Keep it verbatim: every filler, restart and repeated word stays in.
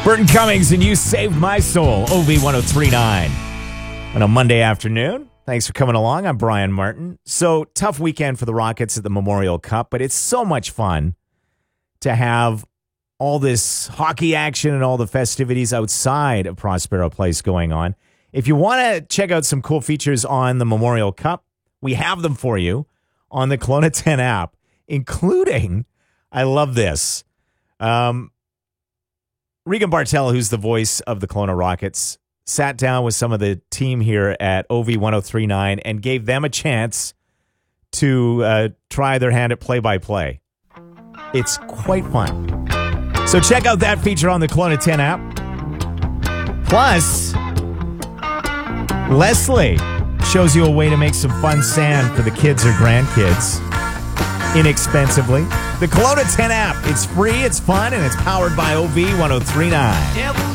Burton Cummings and You Saved My Soul, O V ten thirty-nine. On a Monday afternoon. Thanks for coming along. I'm Brian Martin. So, tough weekend for the Rockets at the Memorial Cup, but it's so much fun to have all this hockey action and all the festivities outside of Prospero Place going on. If you want to check out some cool features on the Memorial Cup, we have them for you on the Kelowna ten app, including, I love this, um, Regan Bartel, who's the voice of the Kelowna Rockets, sat down with some of the team here at O V ten thirty-nine and gave them a chance to uh, try their hand at play-by-play. It's quite fun. So check out that feature on the Kelowna ten app. Plus, Leslie shows you a way to make some fun sand for the kids or grandkids inexpensively. The Kelowna ten app. It's free, it's fun, and it's powered by O V ten thirty-nine.